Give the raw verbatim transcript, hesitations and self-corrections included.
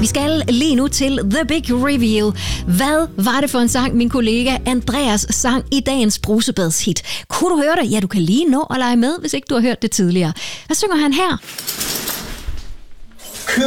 Vi skal lige nu til The Big Reveal. Hvad var det for en sang, min kollega Andreas sang i dagens brusebadshit? Kunne du høre det? Ja, du kan lige nå at lege med, hvis ikke du har hørt det tidligere. Hvad synger han her?